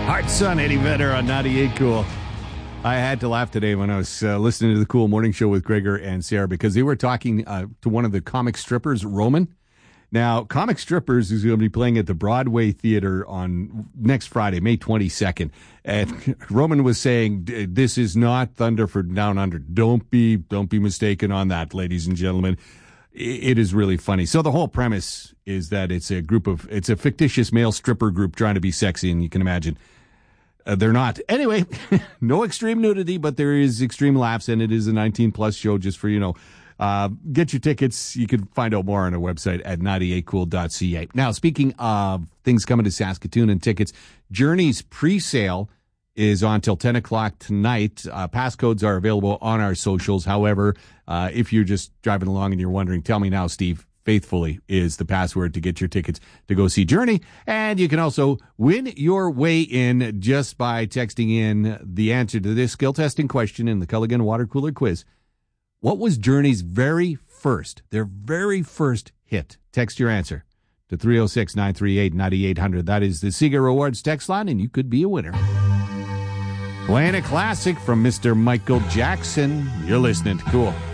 Hard Sun, Eddie Vedder on 98 Cool. I had to laugh today when I was listening to the Cool Morning Show with Gregor and Sarah because they were talking to one of the comic strippers, Roman. Now, Comic Strippers is going to be playing at the Broadway Theater on next Friday, May 22nd. And Roman was saying, this is not Thunder for Down Under. Don't be mistaken on that, ladies and gentlemen. It is really funny. So the whole premise is that it's a fictitious male stripper group trying to be sexy, and you can imagine they're not. Anyway, no extreme nudity, but there is extreme laughs, and it is a 19-plus show just for, get your tickets. You can find out more on our website at 98cool.ca. Now, speaking of things coming to Saskatoon and tickets, Journey's pre-sale is on till 10 o'clock tonight. Passcodes are available on our socials. However, if you're just driving along and you're wondering, tell me now, Steve, faithfully is the password to get your tickets to go see Journey. And you can also win your way in just by texting in the answer to this skill testing question in the Culligan Water Cooler Quiz. What was Journey's very first hit? Text your answer to 306-938-9800. That is the Sega Rewards text line, and you could be a winner. Playing a classic from Mr. Michael Jackson. You're listening to Cool.